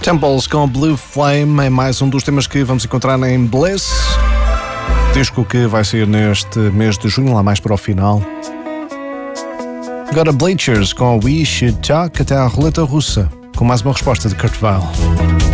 Temples com Blue Flame é mais um dos temas que vamos encontrar em Bliss, disco que vai sair neste mês de junho, lá mais para o final. Agora Bleachers com We Should Talk, até à roleta russa, com mais uma resposta de Kurt Weill.